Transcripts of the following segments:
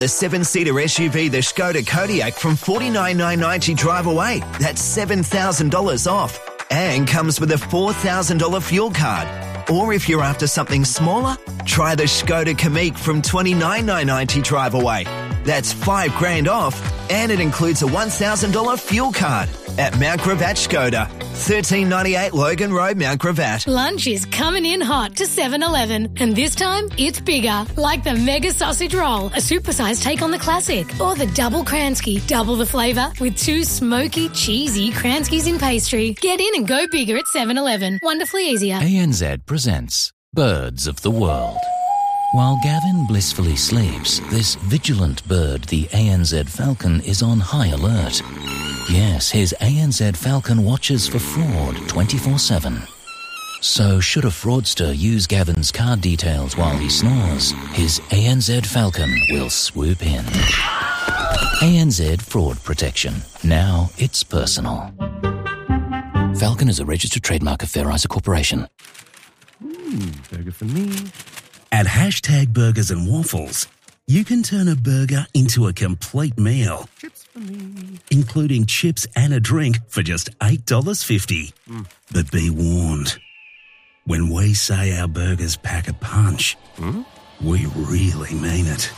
The 7-seater SUV, the Skoda Kodiaq, from $49,990 drive away. That's $7,000 off. And comes with a $4,000 fuel card. Or if you're after something smaller, try the Skoda Kamiq from $29,990 drive away. That's $5,000 off, and it includes a $1,000 fuel card at Mount Gravatt Skoda, 1398 Logan Road, Mount Gravatt. Lunch is coming in hot to 7-Eleven, and this time it's bigger, like the Mega Sausage Roll, a supersized take on the classic, or the Double Kransky, double the flavour with 2 smoky, cheesy Kranskys in pastry. Get in and go bigger at 7-Eleven. Wonderfully easier. ANZ presents Birds of the World. While Gavin blissfully sleeps, this vigilant bird, the ANZ falcon, is on high alert. Yes, his ANZ falcon watches for fraud 24/7. So should a fraudster use Gavin's card details while he snores, his ANZ falcon will swoop in. ANZ Fraud Protection. Now it's personal. Falcon is a registered trademark of Fair Isa Corporation. Burger for me. At #Burgers and Waffles, you can turn a burger into a complete meal, Chips for me. including chips and a drink for just $8.50. But be warned, when we say our burgers pack a punch, we really mean it.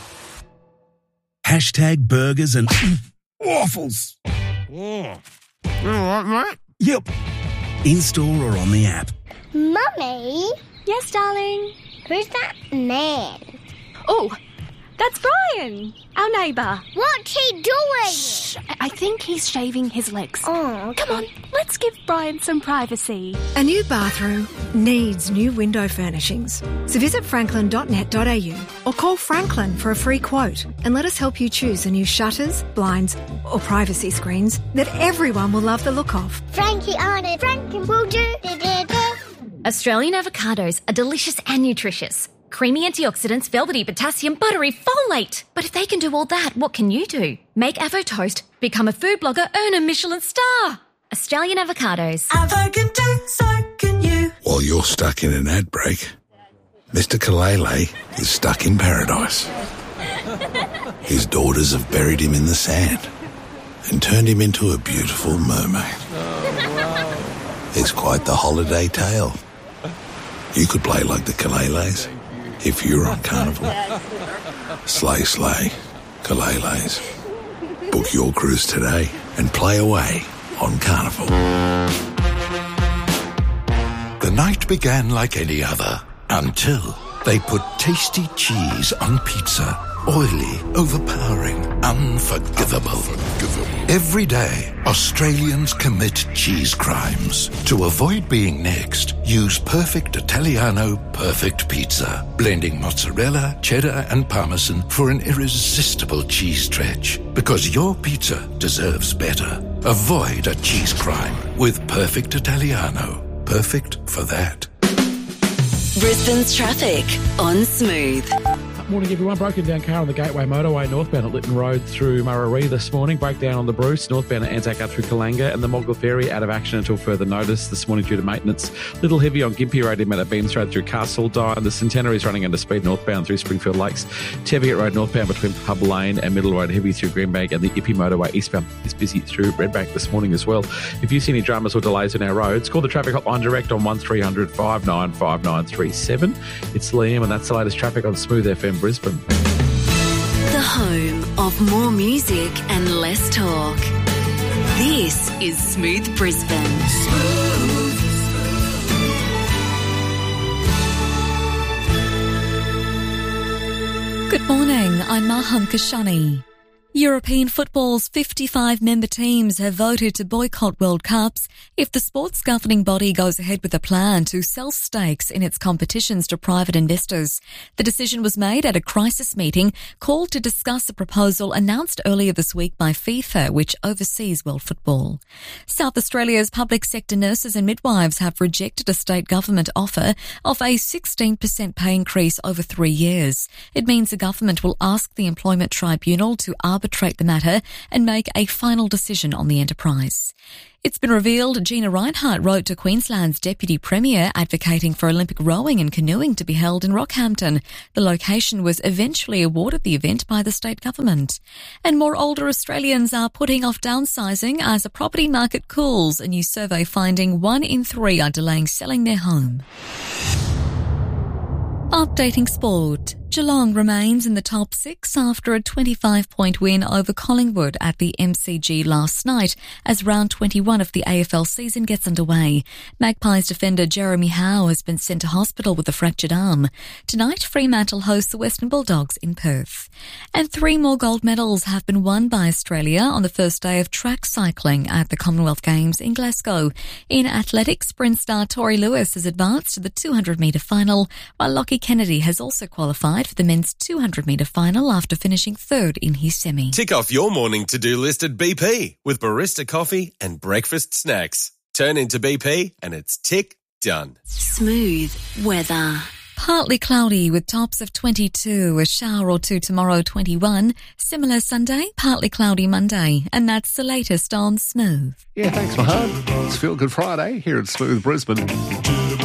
#Burgers and Waffles. Yeah. You all right, mate? Yep. In-store or on the app. Mummy? Yes, darling? Who's that man? Oh, that's Brian, our neighbour. What's he doing? Shh, I think he's shaving his legs. Oh, Come on, let's give Brian some privacy. A new bathroom needs new window furnishings. So visit franklin.net.au or call Franklin for a free quote and let us help you choose the new shutters, blinds or privacy screens that everyone will love the look of. Frankie Arnold, Franklin will do. Australian avocados are delicious and nutritious. Creamy antioxidants, velvety potassium, buttery folate. But if they can do all that, what can you do? Make Avo Toast, become a food blogger, earn a Michelin star. Australian avocados. Avo can do, so can you. While you're stuck in an ad break, Mr. Kalele is stuck in paradise. His daughters have buried him in the sand and turned him into a beautiful mermaid. It's quite the holiday tale. You could play like the Kaleles if you were on Carnival. Slay, slay, Kaleles. Book your cruise today and play away on Carnival. The night began like any other until they put tasty cheese on pizza. Oily, overpowering, unforgivable. Every day, Australians commit cheese crimes. To avoid being next, use Perfect Italiano Perfect Pizza, blending mozzarella, cheddar and parmesan for an irresistible cheese stretch. Because your pizza deserves better. Avoid a cheese crime with Perfect Italiano. Perfect for that. Brisbane's traffic on Smooth. Morning, everyone. Broken down car on the Gateway Motorway northbound at Lytton Road through Murarrie this morning. Breakdown on the Bruce northbound at Anzac Up through Kalanga, and the Moggill Ferry out of action until further notice this morning due to maintenance. Little heavy on Gympie Road in Mount Beams Road through Castle Dye. The Centenary is running under speed northbound through Springfield Lakes. Teviot Road northbound between Pub Lane and Middle Road heavy through Greenbank, and the Ippy Motorway eastbound is busy through Redbank this morning as well. If you see any dramas or delays on our roads, call the traffic hotline direct on 1300 595937. It's Liam, and that's the latest traffic on Smooth FM Brisbane. The home of more music and less talk. This is Smooth Brisbane. Good morning, I'm Maham Kashani. European football's 55 member teams have voted to boycott World Cups if the sport's governing body goes ahead with a plan to sell stakes in its competitions to private investors. The decision was made at a crisis meeting called to discuss a proposal announced earlier this week by FIFA, which oversees world football. South Australia's public sector nurses and midwives have rejected a state government offer of a 16% pay increase over 3 years. It means the government will ask the Employment Tribunal to arbitrate arbitrate the matter and make a final decision on the enterprise. It's been revealed Gina Rinehart wrote to Queensland's Deputy Premier advocating for Olympic rowing and canoeing to be held in Rockhampton. The location was eventually awarded the event by the state government. And more older Australians are putting off downsizing as the property market cools, a new survey finding 1 in 3 are delaying selling their home. Updating sport. Geelong remains in the top 6 after a 25-point win over Collingwood at the MCG last night as round 21 of the AFL season gets underway. Magpies defender Jeremy Howe has been sent to hospital with a fractured arm. Tonight, Fremantle hosts the Western Bulldogs in Perth. And 3 more gold medals have been won by Australia on the first day of track cycling at the Commonwealth Games in Glasgow. In athletics, sprint star Tori Lewis has advanced to the 200-metre final, while Lockie Kennedy has also qualified for the men's 200-metre final after finishing 3rd in his semi. Tick off your morning to-do list at BP with barista coffee and breakfast snacks. Turn into BP and it's tick done. Smooth weather. Partly cloudy with tops of 22, a shower or two tomorrow 21, similar Sunday, partly cloudy Monday, and that's the latest on Smooth. Yeah, thanks, Mahad. It's Feel Good Friday here at Smooth Brisbane.